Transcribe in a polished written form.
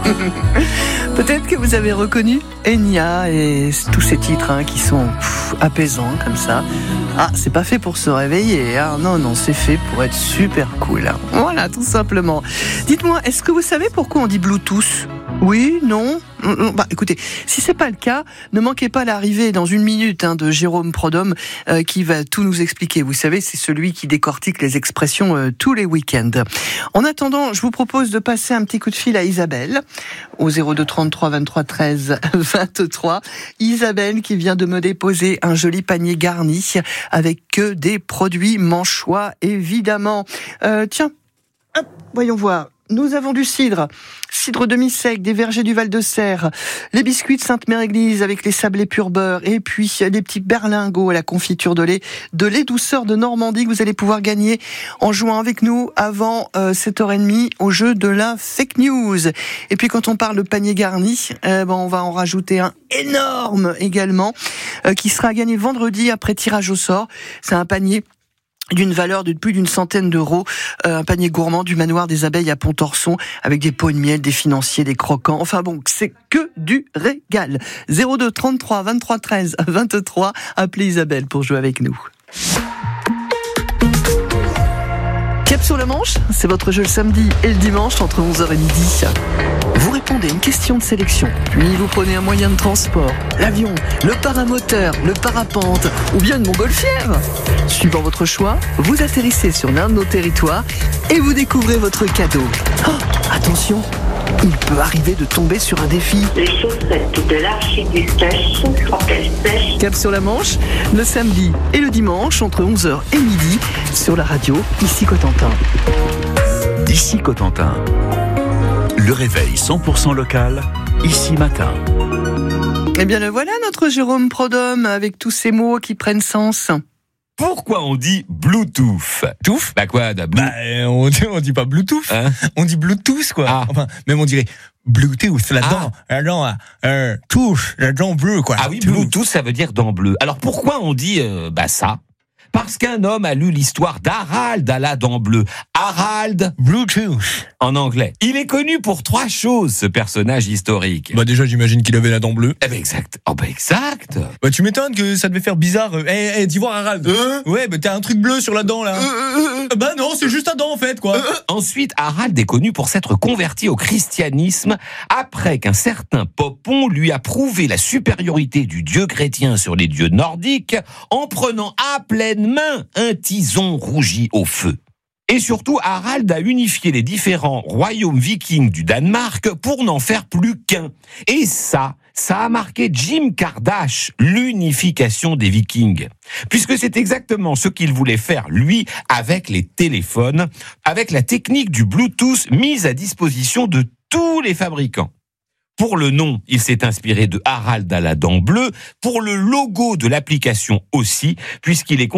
Peut-être que vous avez reconnu Enya et tous ces titres qui sont apaisants comme ça. Ah, c'est pas fait pour se réveiller, non, c'est fait pour être super cool. Voilà, tout simplement. Dites-moi, est-ce que vous savez pourquoi on dit Bluetooth ? Oui, non. Bah, écoutez, si c'est pas le cas, ne manquez pas l'arrivée dans une minute de Jérôme Prodhomme qui va tout nous expliquer. Vous savez, c'est celui qui décortique les expressions tous les week-ends. En attendant, je vous propose de passer un petit coup de fil à Isabelle au 02 33 23 13 23. Isabelle qui vient de me déposer un joli panier garni avec que des produits Manchois, évidemment. Tiens, hop, voyons voir. Nous avons du cidre demi-sec, des vergers du Val-de-Serre, les biscuits de Sainte-Mère-Église avec les sablés pur beurre, et puis les petits berlingots à la confiture de lait douceur de Normandie que vous allez pouvoir gagner en jouant avec nous avant 7h30 au jeu de la fake news. Et puis quand on parle de panier garni, on va en rajouter un énorme également qui sera gagné vendredi après tirage au sort. C'est un panier d'une valeur de plus d'une centaine d'euros, un panier gourmand du manoir des abeilles à Pontorson, avec des pots de miel, des financiers, des croquants, enfin bon, c'est que du régal. 02 33 23 13 23, appelez Isabelle pour jouer avec nous. Cap sur la Manche, c'est votre jeu le samedi et le dimanche entre 11h et midi. Vous répondez à une question de sélection, puis vous prenez un moyen de transport, l'avion, le paramoteur, le parapente ou bien une montgolfière. Suivant votre choix, vous atterrissez sur l'un de nos territoires et vous découvrez votre cadeau. Oh, attention, il peut arriver de tomber sur un défi. Les chaussettes de l'archiduchesse quand-elles sèchent. Cap sur la Manche, le samedi et le dimanche entre 11h et midi sur la radio, ici Cotentin. Ici Cotentin. Le réveil 100% local, ici matin. Eh bien le voilà notre Jérôme Prodhomme avec tous ces mots qui prennent sens. Pourquoi on dit Bluetooth ? Touffe ? Bah quoi, on dit pas Bluetooth, on dit Bluetooth quoi. Ah. Enfin, même on dirait Bluetooth, la dent touche, la dent bleue quoi. Ah oui, Bluetooth ça veut dire dent bleue. Alors pourquoi on dit ça ? Parce qu'un homme a lu l'histoire d'Harald à la dent bleue. Harald Bluetooth. En anglais. Il est connu pour 3 choses, ce personnage historique. Bah déjà j'imagine qu'il avait la dent bleue. Eh ben exact. Oh ben exact. Bah tu m'étonnes que ça devait faire bizarre. Dis voir Harald. Ouais, bah t'as un truc bleu sur la dent là. Bah non, c'est juste ta dent en fait quoi. Ensuite, Harald est connu pour s'être converti au christianisme après qu'un certain Popon lui a prouvé la supériorité du dieu chrétien sur les dieux nordiques en prenant à pleine main un tison rougi au feu. Et surtout, Harald a unifié les différents royaumes vikings du Danemark pour n'en faire plus qu'un. Et ça a marqué Jim Kardashian, l'unification des Vikings. Puisque c'est exactement ce qu'il voulait faire, lui, avec les téléphones, avec la technique du Bluetooth mise à disposition de tous les fabricants. Pour le nom, il s'est inspiré de Harald à la dent bleue. Pour le logo de l'application aussi, puisqu'il est